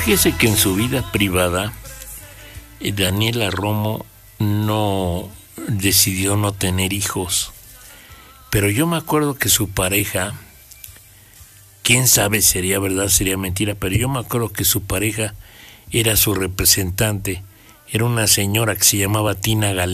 fíjese que en su vida privada, Daniela Romo no decidió no tener hijos. Pero yo me acuerdo que su pareja, quién sabe, sería verdad, sería mentira, pero yo me acuerdo que su pareja era su representante, era una señora que se llamaba Tina Galén.